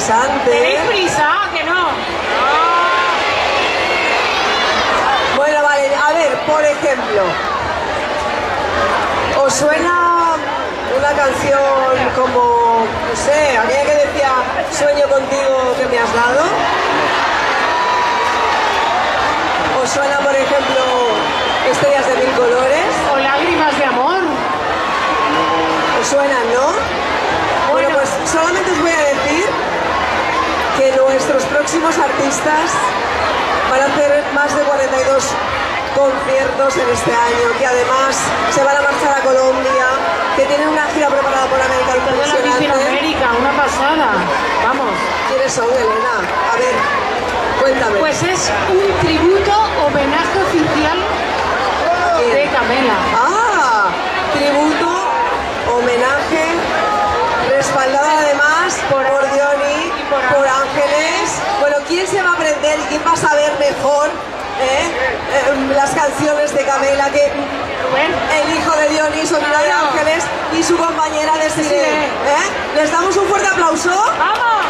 interesante. ¿Tenéis prisa? ¿Que no? Bueno, vale, a ver, por ejemplo, ¿os suena una canción como, no sé, aquella que decía sueño contigo que me has dado? ¿Os suena, por ejemplo, Estrellas de Mil Colores? ¿O Lágrimas de Amor? ¿Os suenan, no? Bueno, pues solamente os voy a decir que nuestros próximos artistas van a hacer más de 42 conciertos en este año, que además se van a marchar a Colombia, que tienen una gira preparada por América Toda la impresionante. América, una pasada. Vamos. ¿Quiénes son, Elena? A ver, cuéntame. Pues es un tributo, homenaje oficial de Camela. Ah, tributo, homenaje, respaldado además por Diony, por Ángeles. Bueno, ¿quién se va a aprender y quién va a saber mejor las canciones de Camela que el hijo de Diony, sobrino de Ángeles y su compañera de cine? ¿Les damos un fuerte aplauso? ¡Vamos!